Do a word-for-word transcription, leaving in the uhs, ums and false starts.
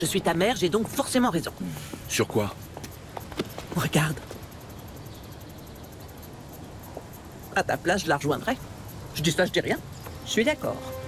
Je suis ta mère, j'ai donc forcément raison. Sur quoi? Regarde. À ta place, je la rejoindrais. Je dis ça, je dis rien. Je suis d'accord.